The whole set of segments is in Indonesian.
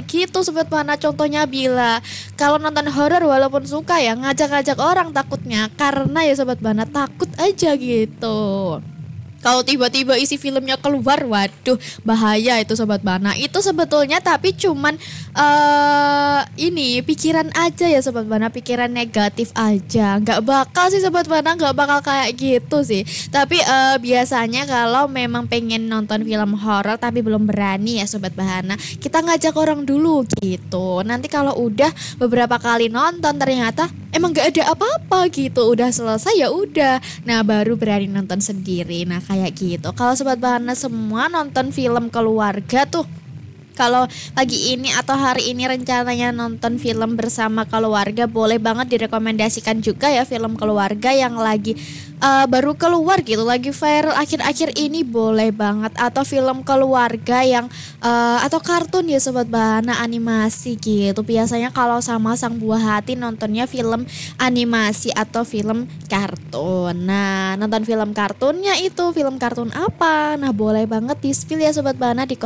gitu Sobat Bahana. Contohnya bila kalau nonton horor walaupun suka ya ngajak-ngajak orang takutnya karena ya Sobat Bahana takut aja gitu. Kalau tiba-tiba isi filmnya keluar, waduh bahaya itu Sobat Bana. Itu sebetulnya tapi cuman ini pikiran aja ya Sobat Bana, pikiran negatif aja. Nggak bakal sih Sobat Bana, nggak bakal kayak gitu sih. Tapi biasanya kalau memang pengen nonton film horor tapi belum berani ya Sobat Bana, kita ngajak orang dulu gitu. Nanti kalau udah beberapa kali nonton ternyata emang nggak ada apa-apa gitu, udah selesai ya udah. Nah baru berani nonton sendiri. Nah kayak gitu. Kalau Sobat Bahana semua nonton film keluarga tuh, kalau pagi ini atau hari ini rencananya nonton film bersama keluarga, boleh banget direkomendasikan juga ya film keluarga yang lagi baru keluar gitu, lagi viral akhir-akhir ini, boleh banget. Atau film keluarga yang atau kartun ya Sobat Bahana, animasi gitu. Biasanya kalau sama sang buah hati nontonnya film animasi atau film kartun. Nah nonton film kartunnya itu film kartun apa? Nah boleh banget di spill ya Sobat Bahana di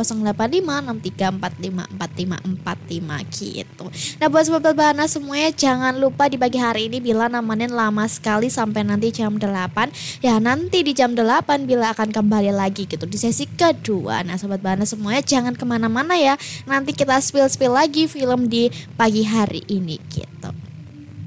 085634545545 gitu. Nah buat Sobat Bahana semuanya jangan lupa di pagi hari ini bila nemenin lama sekali sampai nanti jam 8. Ya nanti di jam 8 bila akan kembali lagi gitu di sesi kedua. Nah Sobat Bahana semuanya jangan kemana-mana ya. Nanti kita spill-spill lagi film di pagi hari ini gitu.